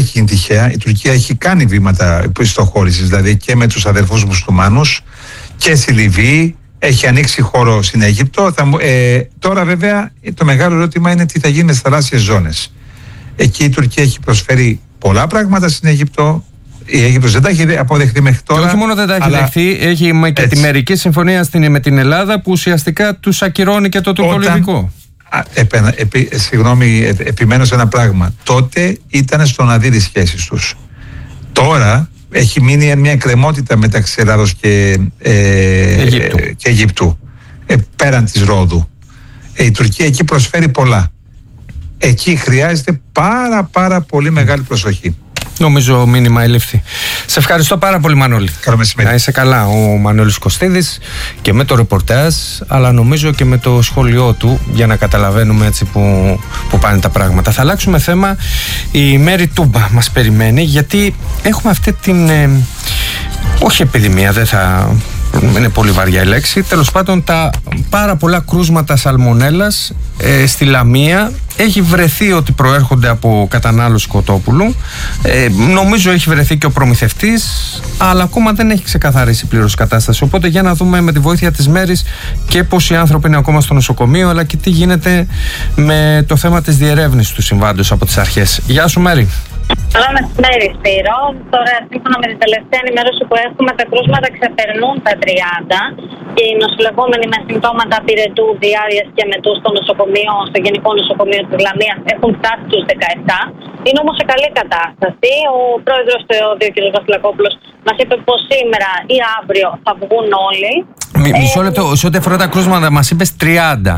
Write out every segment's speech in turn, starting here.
έχει γίνει τυχαία. Η Τουρκία έχει κάνει βήματα πιστοχώρησης, δηλαδή και με τους αδερφούς μουσουλμάνους και στη Λιβύη. Έχει ανοίξει χώρο στην Αίγυπτο. Τώρα βέβαια το μεγάλο ερώτημα είναι τι θα γίνει με τις θαλάσσιες ζώνες. Εκεί η Τουρκία έχει προσφέρει πολλά πράγματα στην Αίγυπτο. Η Αίγυπτος δεν τα έχει αποδεχτεί μέχρι τώρα. Και όχι μόνο δεν τα έχει δεχτεί, έχει και τη μερική συμφωνία με την Ελλάδα που ουσιαστικά τους ακυρώνει και το τουρκολιβικό. Συγγνώμη, επιμένω σε ένα πράγμα. Τότε ήταν στο να δει τις σχέσεις τους. Τώρα έχει μείνει μια εκκρεμότητα μεταξύ Ελλάδος και Αιγύπτου. Πέραν της Ρόδου. Η Τουρκία εκεί προσφέρει πολλά. Εκεί χρειάζεται πάρα πολύ μεγάλη προσοχή. Νομίζω μήνυμα ελήφθη. Σε ευχαριστώ πάρα πολύ, Μανώλη. Καλό μεσημέρι. Να είσαι καλά. Ο Μανώλης Κωστίδης και με το ρεπορτάζ, αλλά νομίζω και με το σχόλιο του, για να καταλαβαίνουμε έτσι που πάνε τα πράγματα. Θα αλλάξουμε θέμα. Η Μέρη Τούμπα μας περιμένει, γιατί έχουμε αυτή την όχι επιδημία, δεν θα είναι πολύ βαριά η λέξη, τέλος πάντων τα πάρα πολλά κρούσματα σαλμονέλας στη Λαμία. Έχει βρεθεί ότι προέρχονται από κατανάλωση κοτόπουλου. Νομίζω έχει βρεθεί και ο προμηθευτής, αλλά ακόμα δεν έχει ξεκαθαρίσει πλήρως η κατάσταση. Οπότε για να δούμε με τη βοήθεια της Μέρης και πώς οι άνθρωποι είναι ακόμα στο νοσοκομείο, αλλά και τι γίνεται με το θέμα της διερεύνησης του συμβάντος από τις αρχές. Γεια σου, Μέρη. Καλό μεσημέρι, Σπύρο. Τώρα, σύμφωνα με την τελευταία ενημέρωση που έχουμε, τα κρούσματα ξεπερνούν τα 30 και οι νοσηλευόμενοι με συμπτώματα πυρετού, διάρειας και μετού στο νοσοκομείο, στο Γενικό Νοσοκομείο της Λαμίας, έχουν φτάσει τους 17. Είναι όμως σε καλή κατάσταση. Ο πρόεδρος του ΕΟΔΗ, ο κ. Βασιλακόπουλος, μας είπε πως σήμερα ή αύριο θα βγουν όλοι. Μισό λεπτό, σε ό,τι αφορά τα κρούσματα, μας είπες 30.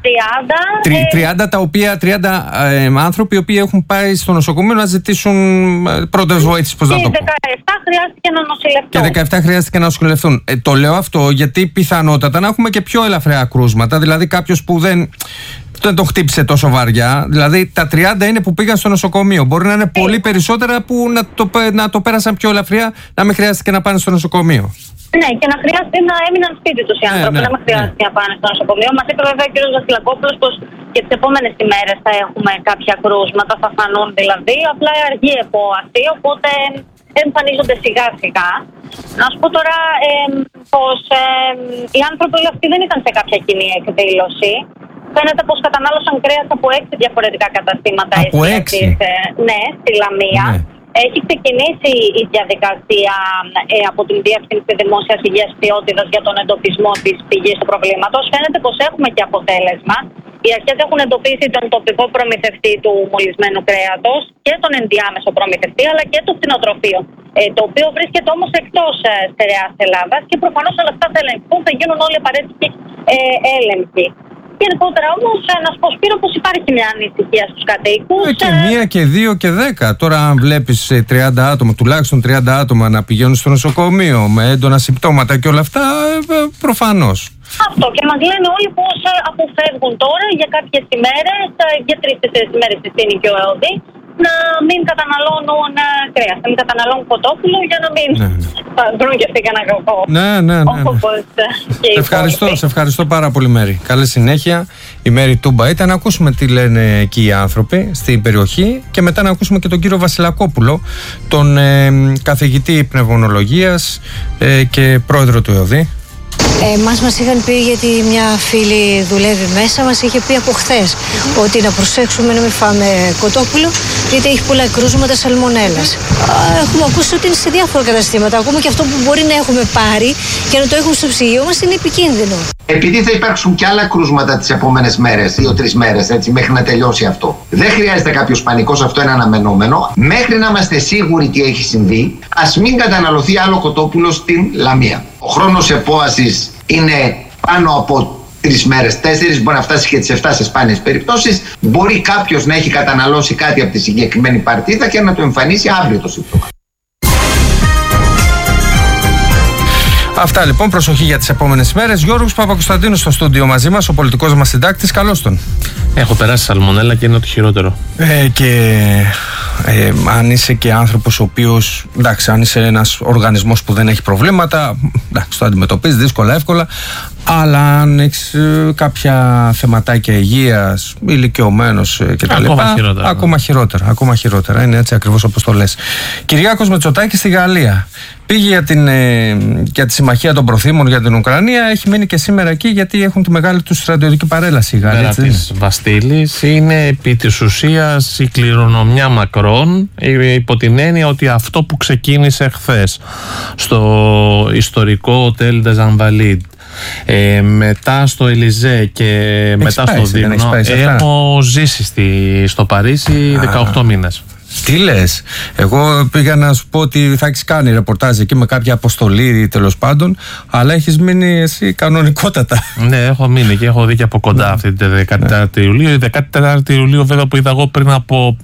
30 άνθρωποι οι οποίοι έχουν πάει στο νοσοκομείο να ζητήσουν πρώτες βοήθειες, πώς να το πω. Και 17 χρειάστηκε να νοσηλευτούν. Και 17 χρειάστηκε να νοσηλευτούν. Το λέω αυτό γιατί πιθανότατα να έχουμε και πιο ελαφριά κρούσματα, δηλαδή κάποιος που δεν τον χτύπησε τόσο βαριά. Δηλαδή τα 30 είναι που πήγαν στο νοσοκομείο. Μπορεί να είναι πολύ περισσότερα που να το πέρασαν πιο ελαφριά, να μην χρειάστηκε να πάνε στο νοσοκομείο. Ναι, και να χρειάζεται να έμειναν σπίτι τους οι άνθρωποι, να μην χρειάζεται να πάνε στο νοσοκομείο. Μας είπε βέβαια ο κ. Βασιλακόπουλος πως και τις επόμενες ημέρες θα έχουμε κάποια κρούσματα, θα φανούν δηλαδή. Απλά αργή επόαση, οπότε εμφανίζονται σιγά σιγά. Να σου πω τώρα πως οι άνθρωποι αυτοί δεν ήταν σε κάποια κοινή εκδήλωση. Φαίνεται πως κατανάλωσαν κρέας από 6 διαφορετικά καταστήματα. Από 6? Ναι, στη Λαμία. Ναι. Έχει ξεκινήσει η διαδικασία από την Διεύθυνση Δημόσιας Υγείας Ποιότητας για τον εντοπισμό της πηγής του προβλήματος. Φαίνεται πως έχουμε και αποτέλεσμα. Οι αρχές έχουν εντοπίσει τον τοπικό προμηθευτή του μολυσμένου κρέατος και τον ενδιάμεσο προμηθευτή, αλλά και το κτηνοτροφείο, το οποίο βρίσκεται όμως εκτός στερεάς Ελλάδας και προφανώς όλα αυτά θα ελεγχθούν, θα γίνουν όλοι απαραίτητοι έλεγχοι. Γενικότερα όμως, να σου πω, Σπύρο, πως υπάρχει μια ανησυχία στους κατοίκους. Και 1 και 2 και 10. Τώρα, αν βλέπεις 30 άτομα, τουλάχιστον 30 άτομα να πηγαίνουν στο νοσοκομείο με έντονα συμπτώματα και όλα αυτά, προφανώς. Αυτό. Και μας λένε όλοι πως αποφεύγουν τώρα για κάποιες ημέρες, για 3-4 ημέρες συστήνει και ο ΕΟΔΗ, να μην καταναλώνουν κρέας, να μην καταναλώνουν κοτόπουλο για να μην βρουν και αυτοί κανένα κακό. Ναι. Σε ευχαριστώ πάρα πολύ, Μέρη. Καλή συνέχεια. Η Μέρη Τούμπα ήταν. Να ακούσουμε τι λένε εκεί οι άνθρωποι στην περιοχή και μετά να ακούσουμε και τον κύριο Βασιλακόπουλο, τον καθηγητή πνευμονολογίας και πρόεδρο του ΕΟΔΗ. Μας είχαν πει, γιατί μια φίλη δουλεύει μέσα, μας είχε πει από χθες ότι να προσέξουμε να μην φάμε κοτόπουλο, γιατί έχει πολλά κρούσματα σαλμονέλας. Έχουμε ακούσει ότι είναι σε διάφορα καταστήματα. Ακόμα και αυτό που μπορεί να έχουμε πάρει και να το έχουμε στο ψυγείο μας είναι επικίνδυνο. Επειδή θα υπάρξουν και άλλα κρούσματα τις επόμενες μέρες, 2-3 μέρες, έτσι, μέχρι να τελειώσει αυτό. Δεν χρειάζεται κάποιος πανικός, αυτό είναι αναμενόμενο. Μέχρι να είμαστε σίγουροι τι έχει συμβεί, ας μην καταναλωθεί άλλο κοτόπουλο στην Λαμία. Ο χρόνος επόασης είναι πάνω από 3 μέρες, 4, μπορεί να φτάσει και τις 7 σε σπάνιες περιπτώσεις. Μπορεί κάποιος να έχει καταναλώσει κάτι από τη συγκεκριμένη παρτίδα και να του εμφανίσει αύριο το σύμπτωμα. Αυτά λοιπόν, προσοχή για τις επόμενες μέρες. Γιώργος Παπακοσταντίνος στο στούντιο μαζί μας, ο πολιτικός μας συντάκτης. Καλώς τον. Έχω περάσει σαλμονέλα και είναι το χειρότερο. Αν είσαι και άνθρωπος ο οποίος, εντάξει, αν είσαι ένας οργανισμός που δεν έχει προβλήματα, εντάξει, το αντιμετωπίζεις δύσκολα, εύκολα. Αλλά αν έχεις κάποια θεματάκια υγείας, ηλικιωμένος κτλ. Ακόμα χειρότερα. Είναι έτσι ακριβώς όπως το λες. Κυριάκος Μητσοτάκης στη Γαλλία. Πήγε για τη συμμαχία των προθήμων για την Ουκρανία. Έχει μείνει και σήμερα εκεί γιατί έχουν τη μεγάλη του στρατιωτική παρέλαση. Πέρα της Βαστίλης είναι επί της ουσίας η κληρονομιά Μακρόν, υπό την έννοια ότι αυτό που ξεκίνησε χθες στο ιστορικό Hotel des Invalides, μετά στο Ελιζέ και μετά στο Δήμο, έχω ζήσει στο Παρίσι 18 μήνες. Τι λες? Εγώ πήγα να σου πω ότι θα έχεις κάνει ρεπορτάζ εκεί με κάποια αποστολή τέλος πάντων, αλλά έχεις μείνει εσύ κανονικότατα. Ναι, έχω μείνει και έχω δει και από κοντά αυτή τη 14η Ιουλίου. Η 14η Ιουλίου βέβαια που είδα εγώ πριν από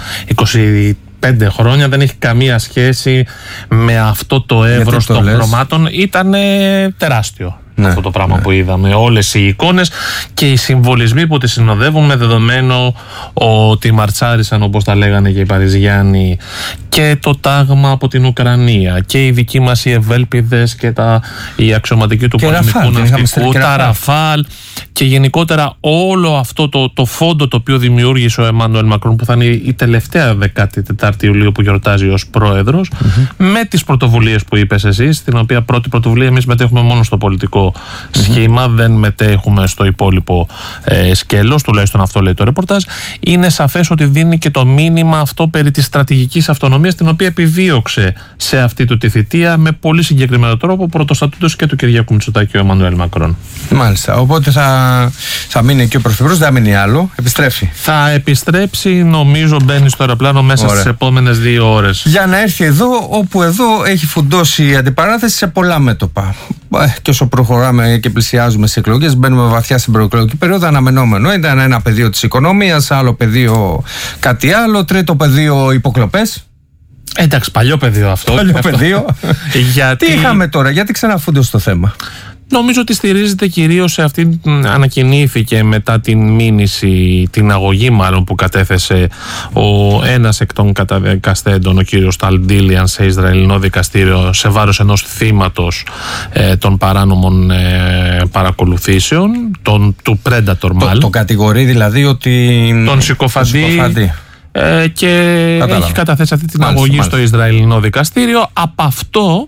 25 χρόνια δεν έχει καμία σχέση με αυτό το εύρος των χρωμάτων. Ήταν τεράστιο. Αυτό το πράγμα που είδαμε, όλες οι εικόνες και οι συμβολισμοί που τις συνοδεύουν, με δεδομένο ότι μαρτσάρισαν, όπως τα λέγανε και οι Παριζιάνοι, και το τάγμα από την Ουκρανία και οι δικοί μας οι ευέλπιδες και οι αξιωματικοί του πολεμικού ναυτικού, τα Ραφάλ, και γενικότερα όλο αυτό το φόντο το οποίο δημιούργησε ο Εμμάνουελ Μακρόν, που θα είναι η τελευταία 14η Ιουλίου που γιορτάζει ως πρόεδρος, με τις πρωτοβουλίες που είπες εσύ, στην οποία πρώτη πρωτοβουλία εμείς μετέχουμε μόνο στο πολιτικό σχήμα, δεν μετέχουμε στο υπόλοιπο σκέλος, τουλάχιστον αυτό λέει το ρεπορτάζ. Είναι σαφές ότι δίνει και το μήνυμα αυτό περί της στρατηγικής αυτονομίας, την οποία επιδίωξε σε αυτή του τη θητεία με πολύ συγκεκριμένο τρόπο, πρωτοστατούντος και του Κυριάκου Μητσοτάκη ο Εμμανουέλ Μακρόν. Μάλιστα. Οπότε θα μείνει εκεί ο Πρωθυπουργός, δεν θα μείνει άλλο. Επιστρέφει. Θα επιστρέψει, νομίζω μπαίνει στο αεροπλάνο μέσα στις επόμενες 2 ώρες. Για να έρθει εδώ, όπου εδώ έχει φουντώσει η αντιπαράθεση σε πολλά μέτωπα. Και όσο προχωράμε και πλησιάζουμε στις εκλογές, μπαίνουμε βαθιά στην προεκλογική περίοδο. Αναμενόμενο ήταν ένα πεδίο της οικονομίας, άλλο πεδίο κάτι άλλο, τρίτο πεδίο υποκλοπές. Εντάξει, παλιό πεδίο αυτό. Παλιό πεδίο. Τι είχαμε τώρα, γιατί ξαναφούντωσε το θέμα? Νομίζω ότι στηρίζεται κυρίως σε αυτήν, ανακοινήθηκε μετά την μήνυση, την αγωγή μάλλον που κατέθεσε ένας εκ των καταδικαστέντων, ο κύριος Ταλντίλιαν, σε Ισραηλινό δικαστήριο σε βάρος ενός θύματος των παράνομων παρακολουθήσεων, του Predator μάλλον. Το κατηγορεί δηλαδή ότι... Τον συκοφαντή. Και έχει καταθέσει αυτή την αγωγή στο Ισραηλινό δικαστήριο. Από αυτό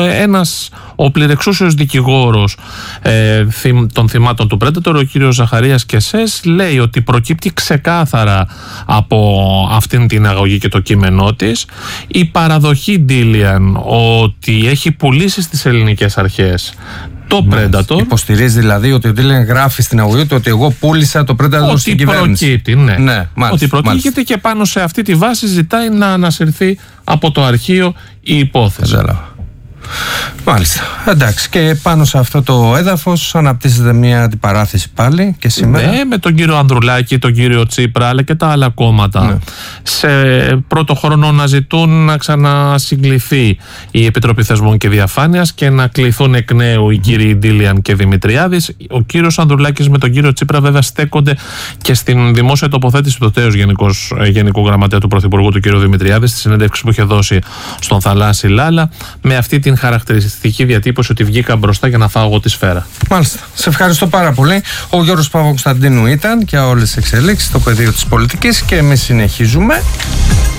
ο πληρεξούσιος δικηγόρος των θυμάτων του Predator, ο κύριος Ζαχαρίας Κεσές, λέει ότι προκύπτει ξεκάθαρα από αυτήν την αγωγή και το κείμενό της η παραδοχή Ντίλιαν ότι έχει πουλήσει στις ελληνικές αρχές το Predator. Υποστηρίζει δηλαδή ότι ο Ντίλιαν γράφει στην αγωγή του ότι εγώ πούλησα το Predator στην κυβέρνηση. Προκύπτει, ότι προκύπτει και πάνω σε αυτή τη βάση ζητάει να ανασυρθεί από το αρχείο η υπόθεση. Μάλιστα. Εντάξει, και πάνω σε αυτό το έδαφος αναπτύσσεται μια αντιπαράθεση πάλι και σήμερα. Ναι, με τον κύριο Ανδρουλάκη, τον κύριο Τσίπρα, αλλά και τα άλλα κόμματα. Ναι. Σε πρώτο χρόνο να ζητούν να ξανασυγκληθεί η Επιτροπή Θεσμών και Διαφάνειας και να κληθούν εκ νέου οι κύριοι Ντίλιαν και Δημητριάδης. Ο κύριος Ανδρουλάκης με τον κύριο Τσίπρα βέβαια στέκονται και στην δημόσια τοποθέτηση του τέος Γενικού Γραμματέα του Πρωθυπουργού, του κύριου Δημητριάδη, στη συνέντευξη που είχε δώσει στον Θαλάσσι Λάλα, με αυτή την χαρακτηριστική διατύπωση ότι βγήκα μπροστά για να φάω εγώ τη σφαίρα. Μάλιστα. Σε ευχαριστώ πάρα πολύ. Ο Γιώργος Παπακοσταντίνου ήταν για όλες τις εξελίξεις στο πεδίο της πολιτικής και εμείς συνεχίζουμε.